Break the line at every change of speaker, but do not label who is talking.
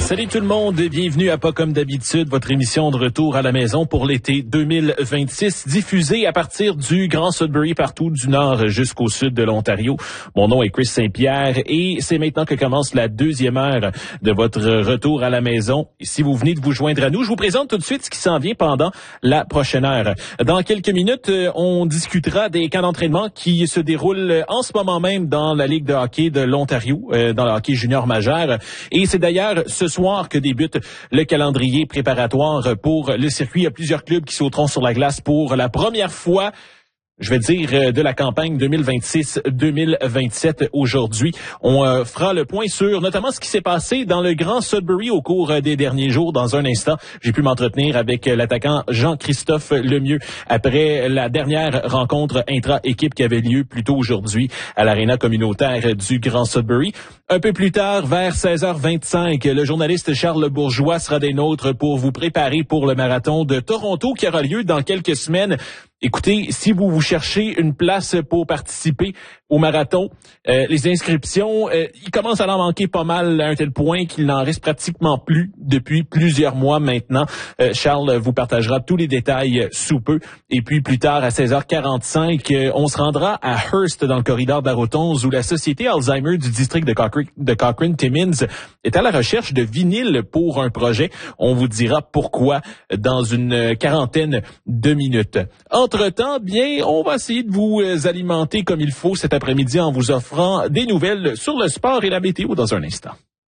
Salut tout le monde et bienvenue à Pas comme d'habitude, votre émission de retour à la maison pour l'été 2026, diffusée à partir du Grand Sudbury partout du nord jusqu'au sud de l'Ontario. Mon nom est Chris Saint-Pierre et c'est maintenant que commence la deuxième heure de votre retour à la maison. Si vous venez de vous joindre à nous, je vous présente tout de suite ce qui s'en vient pendant la prochaine heure. Dans quelques minutes, on discutera des camps d'entraînement qui se déroulent en ce moment même dans la Ligue de hockey de l'Ontario, dans le hockey junior majeur. Et c'est d'ailleurs ce soir que débute le calendrier préparatoire pour le circuit. Il y a plusieurs clubs qui sauteront sur la glace pour la première fois, je vais dire, de la campagne 2026-2027 aujourd'hui. On fera le point sur notamment ce qui s'est passé dans le Grand Sudbury au cours des derniers jours. Dans un instant, j'ai pu m'entretenir avec l'attaquant Jean-Christophe Lemieux après la dernière rencontre intra-équipe qui avait lieu plus tôt aujourd'hui à l'aréna communautaire du Grand Sudbury. Un peu plus tard, vers 16h25, le journaliste Charles Bourgeois sera des nôtres pour vous préparer pour le marathon de Toronto qui aura lieu dans quelques semaines. Écoutez, si vous cherchez une place pour participer au marathon, les inscriptions, il commence à en manquer pas mal à un tel point qu'il n'en reste pratiquement plus depuis plusieurs mois maintenant. Charles vous partagera tous les détails sous peu. Et puis plus tard, à 16h45, on se rendra à Hearst dans le corridor d'Arotons où la Société Alzheimer du district de Cochrane-Timmins est à la recherche de vinyles pour un projet. On vous dira pourquoi dans une quarantaine de minutes. Entre-temps, bien, on va essayer de vous alimenter comme il faut cet après-midi en vous offrant des nouvelles sur le sport et la météo dans un instant.